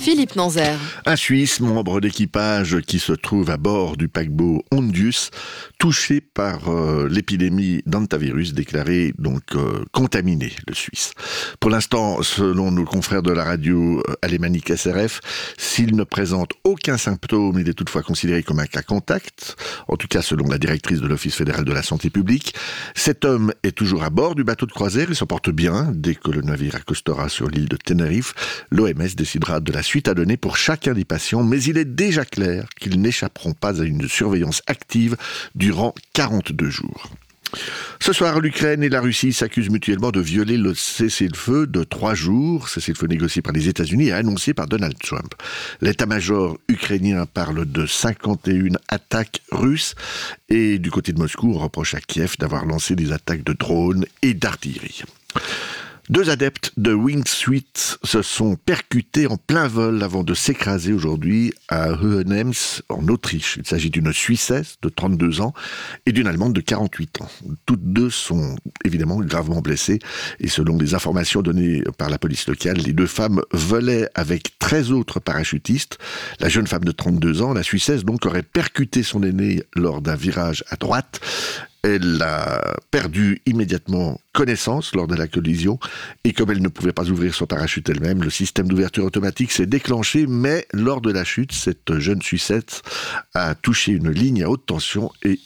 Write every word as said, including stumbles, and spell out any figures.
Philippe Nanzer. Un Suisse, membre d'équipage qui se trouve à bord du paquebot Ondius, touché par euh, l'épidémie d'hantavirus, déclaré donc euh, contaminé, le Suisse. Pour l'instant, selon nos confrères de la radio euh, alémanique S R F, s'il ne présente aucun symptôme, il est toutefois considéré comme un cas contact, en tout cas selon la directrice de l'Office fédéral de la santé publique. Cet homme est toujours à bord du bateau de croisière, il se porte bien. Dès que le navire accostera sur l'île de Tenerife, l'O M S décidera de la suite à donner pour chacun des patients, mais il est déjà clair qu'ils n'échapperont pas à une surveillance active durant quarante-deux jours. Ce soir, l'Ukraine et la Russie s'accusent mutuellement de violer le cessez-le-feu de trois jours, cessez-le-feu négocié par les États-Unis et annoncé par Donald Trump. L'état-major ukrainien parle de cinquante et une attaques russes et du côté de Moscou, on reproche à Kiev d'avoir lancé des attaques de drones et d'artillerie. Deux adeptes de wingsuit se sont percutés en plein vol avant de s'écraser aujourd'hui à Hohenems, en Autriche. Il s'agit d'une Suissesse de trente-deux ans et d'une Allemande de quarante-huit ans. Toutes deux sont évidemment gravement blessées et selon les informations données par la police locale, les deux femmes volaient avec treize autres parachutistes. La jeune femme de trente-deux ans, la Suissesse donc, aurait percuté son aînée lors d'un virage à droite. Elle a perdu immédiatement connaissance lors de la collision et comme elle ne pouvait pas ouvrir son parachute elle-même, le système d'ouverture automatique s'est déclenché, mais lors de la chute, cette jeune Suissesse a touché une ligne à haute tension et